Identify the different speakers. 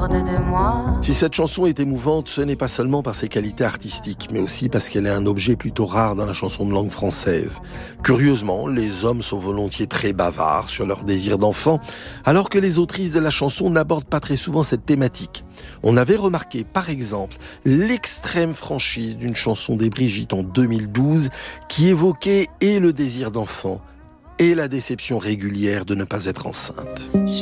Speaker 1: déborde de moi.
Speaker 2: Si cette chanson est émouvante, ce n'est pas seulement par ses qualités artistiques, mais aussi parce qu'elle est un objet plutôt rare dans la chanson de langue française. Curieusement, les hommes sont volontiers très bavards sur leur désir d'enfant, alors que les autrices de la chanson n'abordent pas très souvent cette thématique. On avait remarqué, par exemple, l'extrême franchise d'une chanson des Brigitte en 2012 qui évoquait et le désir d'enfant et la déception régulière de ne pas être enceinte.